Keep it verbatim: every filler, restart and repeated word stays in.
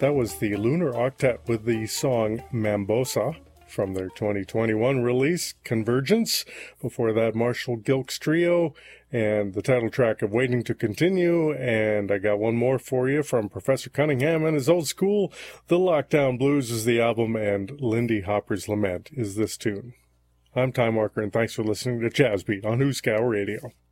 That was the Lunar Octet with the song Mambosa from their twenty twenty-one release, Convergence. Before that, Marshall Gilkes Trio and the title track of Waiting to Continue. And I got one more for you from Professor Cunningham and his old school. The Lockdown Blues is the album, and Lindy Hopper's Lament is this tune. I'm Time Walker, and thanks for listening to Jazz Beat on Hooskow Radio.